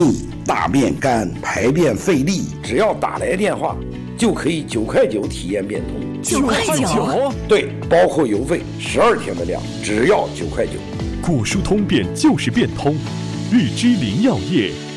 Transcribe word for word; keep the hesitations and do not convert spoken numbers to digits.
大便干，排便费力，只要打来电话，就可以九块九体验变通。 九块九？ 对，包括邮费，十二天的量，只要九块九。 古书通便就是变通，日之灵药业。